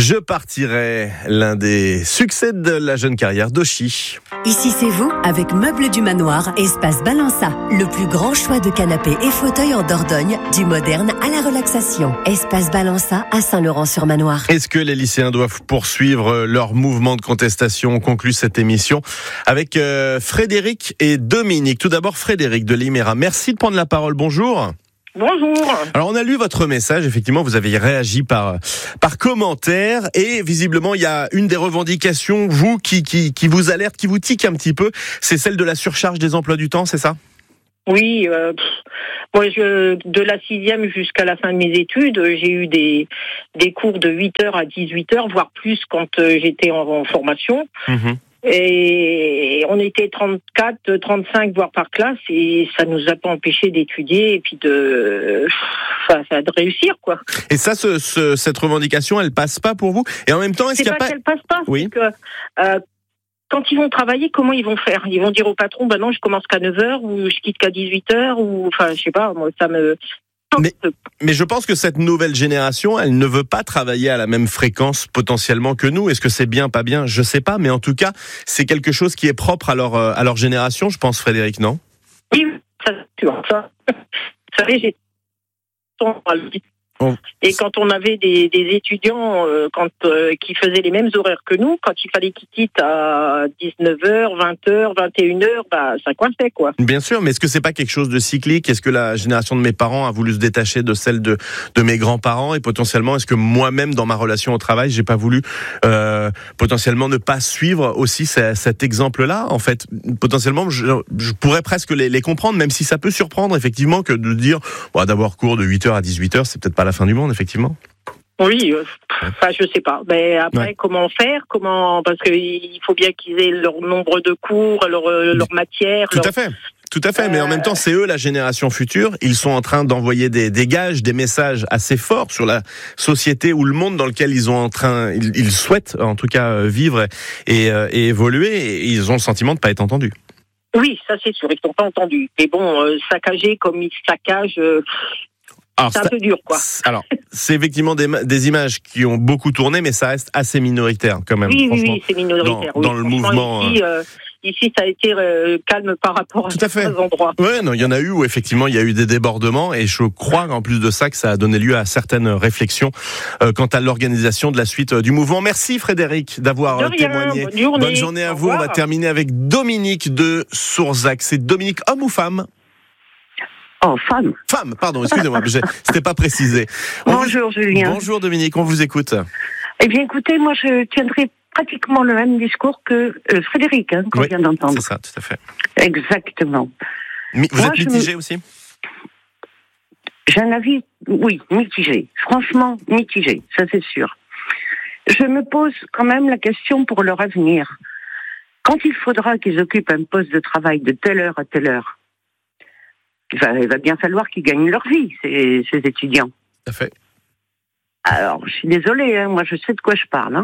Je partirai, l'un des succès de la jeune carrière d'Oshi. Ici c'est vous, avec Meubles du Manoir, Espace Balança. Le plus grand choix de canapés et fauteuils en Dordogne, du moderne à la relaxation. Espace Balança à Saint-Laurent-sur-Manoir. Est-ce que les lycéens doivent poursuivre leur mouvement de contestation? On conclut cette émission avec Frédéric et Dominique. Tout d'abord, Frédéric de Liméra. Merci de prendre la parole. Bonjour. Bonjour. Alors on a lu votre message, effectivement vous avez réagi par commentaire et visiblement il y a une des revendications vous qui vous alerte, qui vous tique un petit peu, c'est celle de la surcharge des emplois du temps, c'est ça? Oui, moi de la 6e jusqu'à la fin de mes études, j'ai eu des cours de 8h à 18h, voire plus quand j'étais en formation. Mmh. Et on était 34, 35 voire par classe et ça nous a pas empêché d'étudier et puis de réussir quoi. Et ça, cette revendication, elle passe pas pour vous? Et en même temps, est-ce qu'il y a pas qu'elle passe pas, oui. C'est que quand ils vont travailler, comment ils vont faire? Ils vont dire au patron, ben non, je commence qu'à 9h ou je quitte qu'à 18h ou enfin je sais pas, moi ça me. Mais je pense que cette nouvelle génération, elle ne veut pas travailler à la même fréquence potentiellement que nous. Est-ce que c'est bien, pas bien? Je sais pas, mais en tout cas, c'est quelque chose qui est propre à leur génération, je pense, Frédéric, non? Oui, ça c'est sûr. Ça. Vous savez, j'ai et quand on avait des étudiants qui faisaient les mêmes horaires que nous, quand il fallait qu'ils quittent à 19h, 20h, 21h, bah ça coinçait quoi. Bien sûr, mais est-ce que c'est pas quelque chose de cyclique? Est-ce que la génération de mes parents a voulu se détacher de celle de mes grands-parents et potentiellement est-ce que moi-même dans ma relation au travail, j'ai pas voulu potentiellement ne pas suivre aussi cet exemple-là? En fait, potentiellement je pourrais presque les comprendre, même si ça peut surprendre effectivement que de dire d'avoir cours de 8h à 18h, c'est peut-être pas la fin du monde, effectivement. Oui, je sais pas. Mais après, Comment faire? Parce qu'il faut bien qu'ils aient leur nombre de cours, leur matière. Tout à fait. Mais en même temps, c'est eux la génération future. Ils sont en train d'envoyer des gages, des messages assez forts sur la société ou le monde dans lequel ils souhaitent, en tout cas, vivre et évoluer. Et ils ont le sentiment de pas être entendus. Oui, ça c'est sûr. Ils sont pas entendus. Mais bon, saccager comme ils saccagent. Alors, c'est un peu dur, quoi. Alors, c'est effectivement des images qui ont beaucoup tourné, mais ça reste assez minoritaire, quand même. Oui, c'est minoritaire. Dans le mouvement. Ici, ça a été calme par rapport à certains endroits. Ouais, non, il y en a eu où effectivement il y a eu des débordements, et je crois en plus de ça que ça a donné lieu à certaines réflexions quant à l'organisation de la suite du mouvement. Merci Frédéric d'avoir témoigné. Bonne journée à vous. On va terminer avec Dominique de Sourzac. C'est Dominique, homme ou femme? Oh, femme. Femme, pardon, excusez-moi, c'était pas précisé. Bonjour Julien. Bonjour Dominique, on vous écoute. Eh bien écoutez, moi je tiendrai pratiquement le même discours que Frédéric, qu'on vient d'entendre. C'est ça, tout à fait. Exactement. Vous êtes mitigé aussi? J'ai un avis, oui, mitigé. Franchement, mitigé, ça c'est sûr. Je me pose quand même la question pour leur avenir. Quand il faudra qu'ils occupent un poste de travail de telle heure à telle heure, il va bien falloir qu'ils gagnent leur vie, ces étudiants. Tout à fait. Alors, je suis désolée, moi je sais de quoi je parle.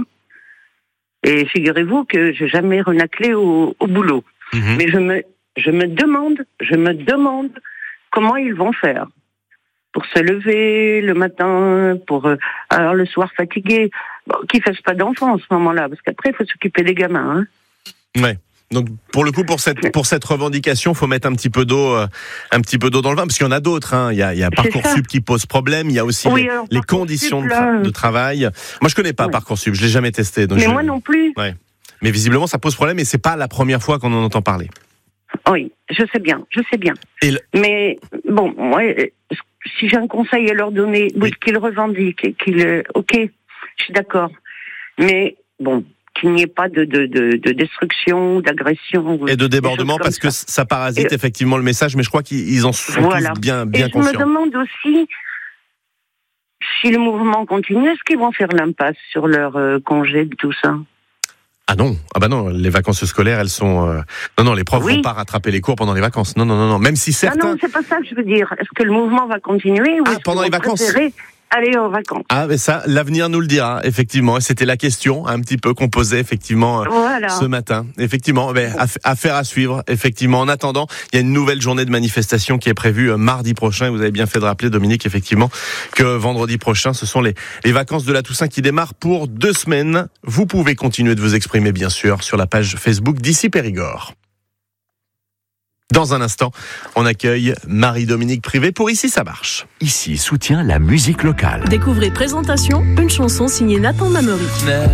Et figurez-vous que j'ai jamais renaclé au boulot. Mmh. Mais je me demande comment ils vont faire pour se lever le matin, alors le soir fatigué. Bon, qu'ils fassent pas d'enfants en ce moment-là, parce qu'après il faut s'occuper des gamins. Ouais. Donc pour le coup pour cette revendication, faut mettre un petit peu d'eau dans le vin, parce qu'il y en a d'autres. Il y a Parcoursup qui pose problème. Il y a aussi les conditions de travail. Moi je connais pas Parcoursup, je l'ai jamais testé. Donc moi non plus. Ouais. Mais visiblement ça pose problème et c'est pas la première fois qu'on en entend parler. Oui, je sais bien. Mais bon, si j'ai un conseil à leur donner, qu'ils revendiquent, ok, je suis d'accord. Mais bon. Qu'il n'y ait pas de destruction, d'agression. Et de débordement, parce que ça parasite effectivement le message, mais je crois qu'ils en sont tous bien conscients. Je me demande aussi, si le mouvement continue, est-ce qu'ils vont faire l'impasse sur leur congé de tout ça? Ah non, les vacances scolaires, elles sont... Non, les profs vont pas rattraper les cours pendant les vacances. Non, même si certains... Non, c'est pas ça que je veux dire. Est-ce que le mouvement va continuer ou pendant les vacances? aller en vacances. Ah, mais ça, l'avenir nous le dira, effectivement. Et c'était la question, un petit peu, qu'on posait, effectivement, ce matin. Effectivement, affaire à suivre, effectivement. En attendant, il y a une nouvelle journée de manifestation qui est prévue mardi prochain. Vous avez bien fait de rappeler, Dominique, effectivement, que vendredi prochain, ce sont les vacances de la Toussaint qui démarrent pour 2 semaines. Vous pouvez continuer de vous exprimer, bien sûr, sur la page Facebook d'Ici Périgord. Dans un instant, on accueille Marie-Dominique Privé pour Ici ça marche. Ici soutient la musique locale. Découvrez Présentation, une chanson signée Nathan Mamery.